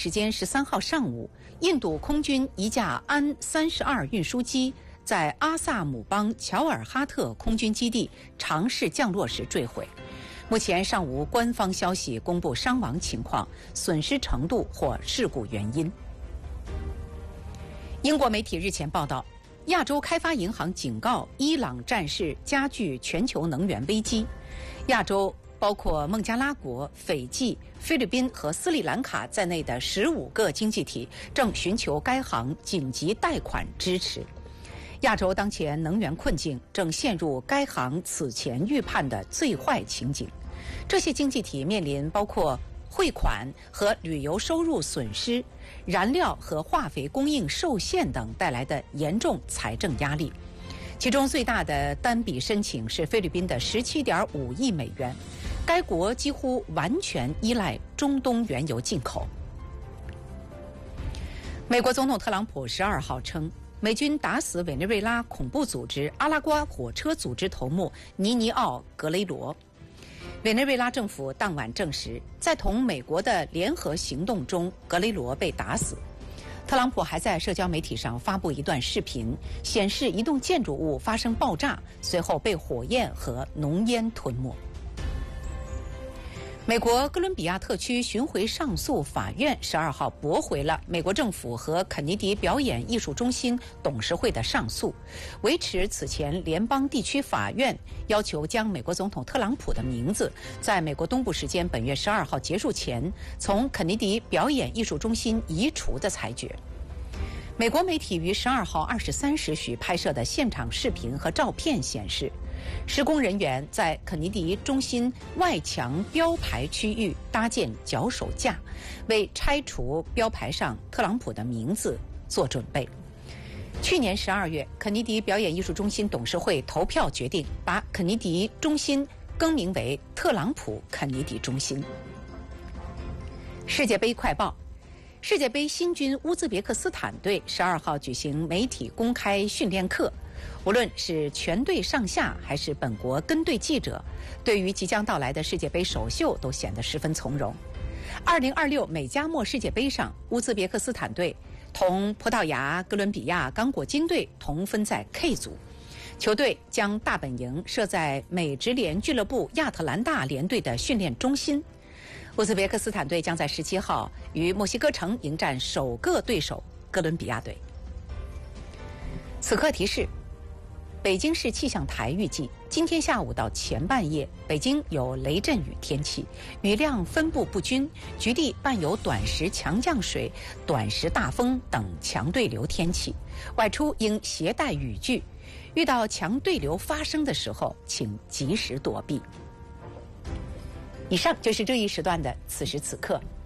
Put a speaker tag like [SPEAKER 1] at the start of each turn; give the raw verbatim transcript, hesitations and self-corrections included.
[SPEAKER 1] 时间十三号上午，印度空军一架安三十二运输机在阿萨姆邦乔尔哈特空军基地尝试降落时坠毁。目前尚无官方消息公布伤亡情况、损失程度或事故原因。英国媒体日前报道，亚洲开发银行警告伊朗战事加剧全球能源危机。亚洲包括孟加拉国、斐济、菲律宾和斯里兰卡在内的十五个经济体正寻求该行紧急贷款支持。亚洲当前能源困境正陷入该行此前预判的最坏情景。这些经济体面临包括汇款和旅游收入损失、燃料和化肥供应受限等带来的严重财政压力。其中最大的单笔申请是菲律宾的 十七点五亿美元，该国几乎完全依赖中东原油进口。美国总统特朗普十二号称，美军打死委内瑞拉恐怖组织阿拉瓜火车组织头目尼尼奥·格雷罗。委内瑞拉政府当晚证实，在同美国的联合行动中，格雷罗被打死。特朗普还在社交媒体上发布一段视频，显示一栋建筑物发生爆炸，随后被火焰和浓烟吞没。美国哥伦比亚特区巡回上诉法院十二号驳回了美国政府和肯尼迪表演艺术中心董事会的上诉，维持此前联邦地区法院要求将美国总统特朗普的名字在美国东部时间本月十二号结束前从肯尼迪表演艺术中心移除的裁决。美国媒体于十二号二十三时许拍摄的现场视频和照片显示，施工人员在肯尼迪中心外墙标牌区域搭建脚手架，为拆除标牌上特朗普的名字做准备。去年十二月，肯尼迪表演艺术中心董事会投票决定把肯尼迪中心更名为特朗普肯尼迪中心。世界杯快报。世界杯新军乌兹别克斯坦队十二号举行媒体公开训练课，无论是全队上下还是本国跟队记者，对于即将到来的世界杯首秀都显得十分从容。二零二六美加墨世界杯上，乌兹别克斯坦队同葡萄牙、哥伦比亚、刚果金队同分在 K 组，球队将大本营设在美职联俱乐部亚特兰大联队的训练中心。乌兹别克斯坦队将在十七号于墨西哥城迎战首个对手哥伦比亚队。此刻提示：北京市气象台预计，今天下午到前半夜，北京有雷阵雨天气，雨量分布不均，局地伴有短时强降水、短时大风等强对流天气，外出应携带雨具，遇到强对流发生的时候，请及时躲避。以上就是这一时段的此时此刻。